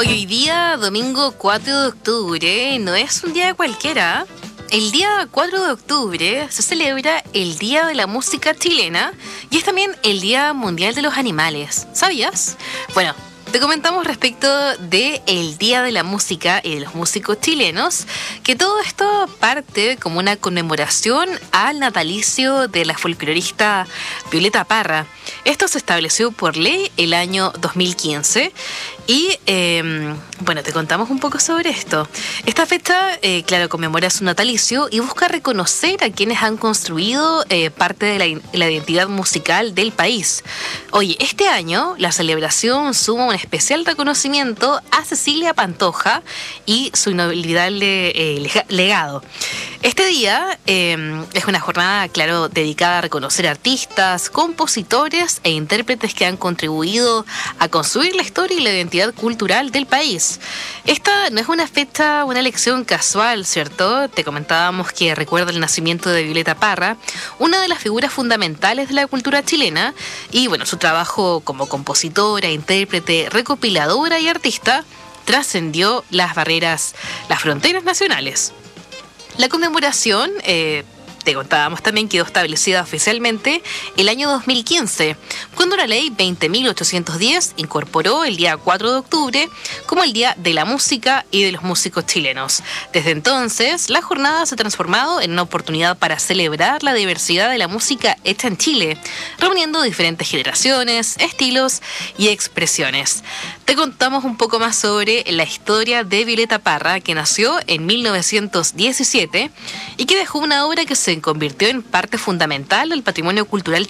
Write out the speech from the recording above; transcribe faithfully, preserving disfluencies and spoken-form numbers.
Hoy, hoy día, domingo cuatro de octubre, no es un día cualquiera. El día cuatro de octubre se celebra el Día de la Música Chilena y es también el Día Mundial de los Animales. ¿Sabías? Bueno, te comentamos respecto de el Día de la Música y de los músicos chilenos, que todo esto parte como una conmemoración al natalicio de la folclorista Violeta Parra. Esto se estableció por ley el año dos mil quince y, eh, bueno, te contamos un poco sobre esto. Esta fecha, eh, claro, conmemora su natalicio y busca reconocer a quienes han construido eh, parte de la, la identidad musical del país. Oye, este año la celebración suma un especial reconocimiento a Cecilia Pantoja y su inolvidable eh, legado. Este día eh, es una jornada, claro, dedicada a reconocer artistas, compositores e intérpretes que han contribuido a construir la historia y la identidad cultural del país. Esta no es una fecha, una elección casual, ¿cierto? Te comentábamos que recuerda el nacimiento de Violeta Parra, una de las figuras fundamentales de la cultura chilena, y bueno, su trabajo como compositora, intérprete, recopiladora y artista trascendió las barreras, las fronteras nacionales. La conmemoración, eh, te contábamos también, quedó establecida oficialmente el año dos mil quince, cuando la ley veinte mil ochocientos diez incorporó el día cuatro de octubre como el Día de la Música y de los Músicos Chilenos. Desde entonces, la jornada se ha transformado en una oportunidad para celebrar la diversidad de la música hecha en Chile, reuniendo diferentes generaciones, estilos y expresiones. Te contamos un poco más sobre la historia de Violeta Parra, que nació en mil novecientos diecisiete y que dejó una obra que se convirtió en parte fundamental del patrimonio cultural